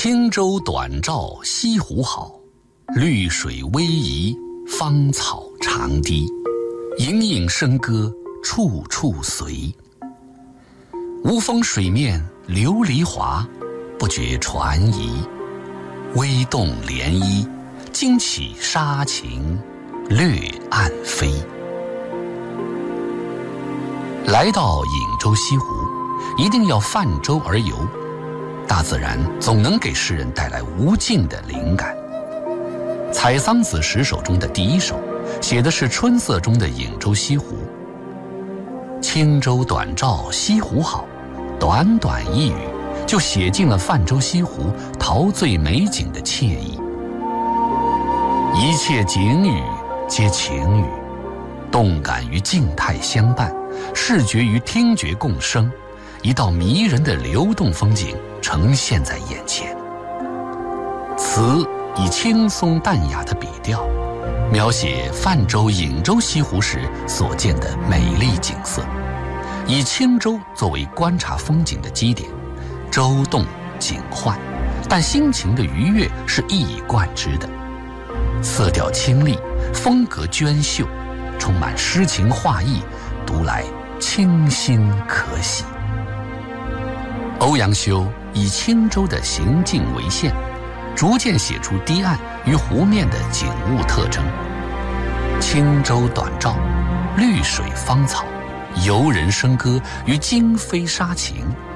轻舟短棹西湖好，绿水逶迤芳草长堤。隐隐笙歌处处随。无风水面琉璃华，不觉船移。微动涟漪，惊起沙禽掠岸飞。来到颍州西湖，一定要泛舟而游。大自然总能给诗人带来无尽的灵感。采桑子10首中的第1首，写的是春色中的颍州西湖。轻舟短棹西湖好，短短一语就写尽了泛舟西湖陶醉美景的惬意。一切景语皆情语，动感与静态相伴，视觉与听觉共生，一道迷人的流动风景呈现在眼前。词以轻松淡雅的笔调，描写泛舟颍州西湖时所见的美丽景色，以轻舟作为观察风景的基点，舟动景换，但心情的愉悦是一以贯之的。色调清丽，风格娟秀，充满诗情画意，读来清新可喜。欧阳修以轻舟的行径为线，逐渐写出堤岸与湖面的景物特征。轻舟短棹，绿水芳草，游人笙歌与惊飞沙禽，